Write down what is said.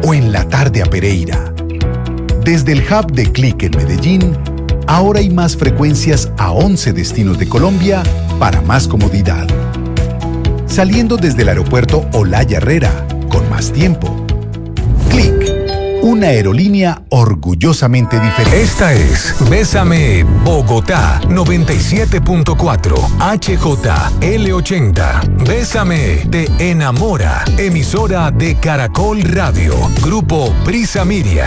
o en la tarde a Pereira. Desde el hub de Click en Medellín, ahora hay más frecuencias a 11 destinos de Colombia para más comodidad. Saliendo desde el aeropuerto Olaya Herrera, con más tiempo. Click, una aerolínea orgullosamente diferente. Esta es Bésame Bogotá 97.4 HJL80. Bésame te enamora. Emisora de Caracol Radio. Grupo Prisa Media.